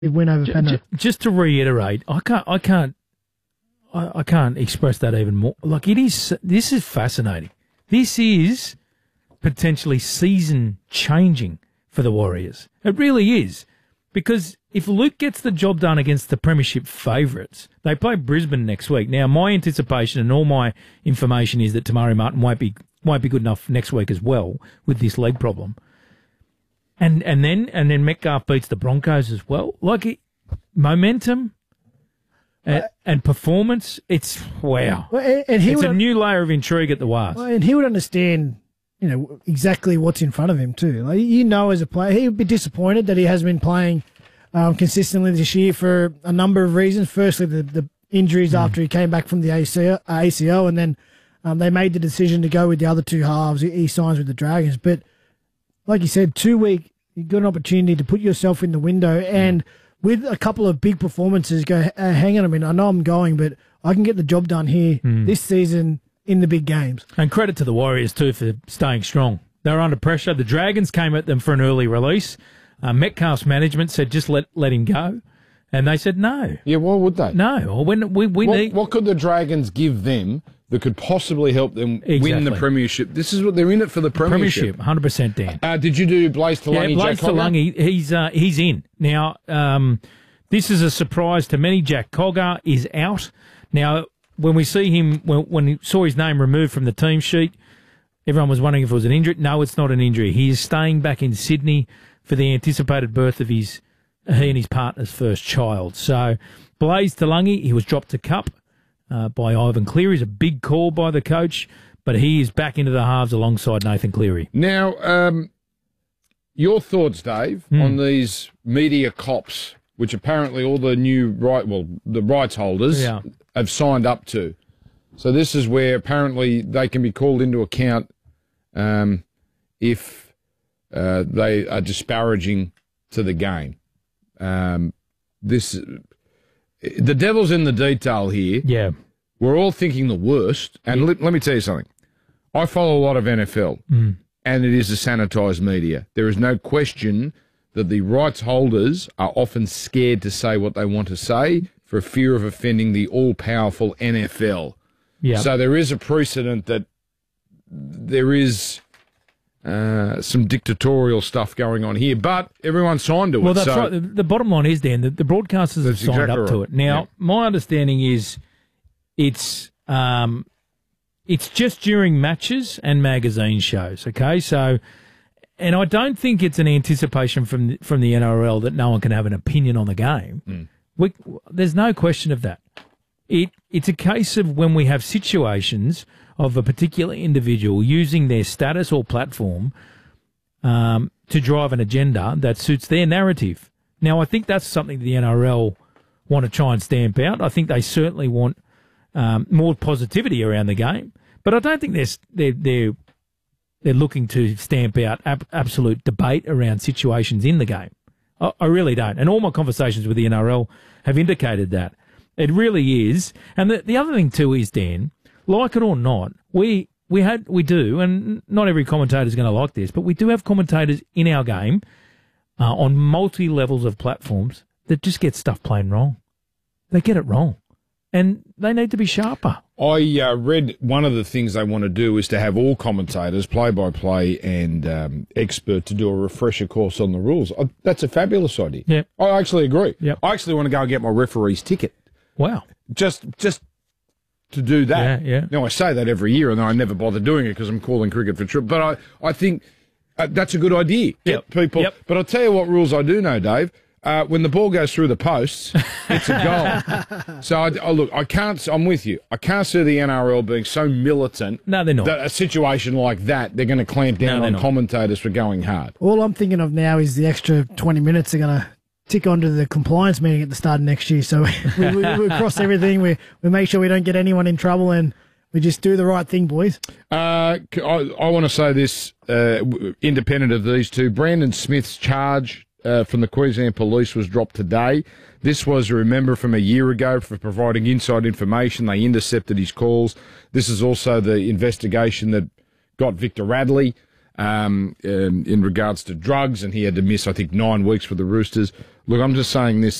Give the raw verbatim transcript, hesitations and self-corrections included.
win over Penrith. Just to reiterate, I can't, I can't, I, I can't express that even more. Like it is, this is fascinating. This is potentially season changing for the Warriors. It really is. Because if Luke gets the job done against the premiership favourites, they play Brisbane next week. Now, my anticipation and all my information is that Te Maire Martin won't be won't be good enough next week as well with this leg problem. And and then and then Metcalf beats the Broncos as well. Like it, momentum and, and performance, it's wow. Well, and, and he it's would a un- new layer of intrigue at the Wars. Well, and he would understand, you know, exactly what's in front of him too. Like, you know, as a player, he would be disappointed that he hasn't been playing um, consistently this year for a number of reasons. Firstly, the, the injuries mm. after he came back from the A C L, A C L and then um, they made the decision to go with the other two halves. He, he signs with the Dragons. But like you said, two week, you got an opportunity to put yourself in the window and with a couple of big performances, go, uh, hang on a minute, I know I'm going, but I can get the job done here mm. this season in the big games. And credit to the Warriors, too, for staying strong. They were under pressure. The Dragons came at them for an early release. Uh, Metcalf's management said, just let let him go. And they said, no. Yeah, why would they? No. Or when we, we what, need... what could the Dragons give them that could possibly help them exactly. win the premiership? This is what they're in it for, the premiership. Premiership, one hundred percent, Dan. Uh, did you do Blaise Talangi? Yeah, Blaise Talangi, he's, uh, he's in. Now, um, this is a surprise to many. Jack Cogger is out. Now, when we see him, when, when we saw his name removed from the team sheet, everyone was wondering if it was an injury. No, it's not an injury. He is staying back in Sydney for the anticipated birth of his he and his partner's first child. So, Blaise Talangi, he was dropped to cup uh, by Ivan Cleary. It's a big call by the coach, but he is back into the halves alongside Nathan Cleary. Now, um, your thoughts, Dave, mm. on these media cops, which apparently all the new right, well, the rights holders yeah. have signed up to. So this is where apparently they can be called into account um, if uh, they are disparaging to the game. Um, this, the devil's in the detail here. Yeah, we're all thinking the worst. And yeah. let, let me tell you something. I follow a lot of N F L, mm. and it is a sanitised media. There is no question that the rights holders are often scared to say what they want to say for fear of offending the all-powerful N F L. Yeah. So there is a precedent that there is uh, some dictatorial stuff going on here, but everyone signed to it. Well, that's so right. The, the bottom line is, Dan, the, the broadcasters have signed exactly up right. to it. Now, yeah. my understanding is it's um, it's just during matches and magazine shows, okay? So... And I don't think it's an anticipation from the, from the N R L that no one can have an opinion on the game. Mm. We, there's no question of that. It It's a case of when we have situations of a particular individual using their status or platform um, to drive an agenda that suits their narrative. Now, I think that's something the N R L want to try and stamp out. I think they certainly want um, more positivity around the game. But I don't think they're... they're, they're They're looking to stamp out ab- absolute debate around situations in the game. I, I really don't. And all my conversations with the N R L have indicated that. It really is. And the, the other thing too is, Dan, like it or not, we we had we do, and not every commentator is going to like this, but we do have commentators in our game uh, on multi levels of platforms that just get stuff plain wrong. They get it wrong. And they need to be sharper. I uh, read one of the things they want to do is to have all commentators, play-by-play and um, expert, to do a refresher course on the rules. Uh, that's a fabulous idea. Yep. I actually agree. Yep. I actually want to go and get my referee's ticket. Wow. Just just to do that. Yeah, yeah. Now, I say that every year, and then I never bother doing it because I'm calling cricket for trip. But I, I think uh, that's a good idea. Get yep. people. Yep. But I'll tell you what rules I do know, Dave. Uh, when the ball goes through the posts, it's a goal. So, I, oh, look, I can't, I'm with you. I can't see the N R L being so militant. No, they're not. That a situation like that, they're going to clamp down no, on not. commentators for going hard. All I'm thinking of now is the extra twenty minutes they're going to tick onto the compliance meeting at the start of next year. So we, we, we cross everything. We, we make sure we don't get anyone in trouble and we just do the right thing, boys. Uh, I, I want to say this, uh, independent of these two. Brandon Smith's charge Uh, from the Queensland Police was dropped today. This was, remember, from a year ago for providing inside information. They intercepted his calls. This is also the investigation that got Victor Radley um, in, in regards to drugs, and he had to miss, I think, nine weeks for the Roosters. Look, I'm just saying this.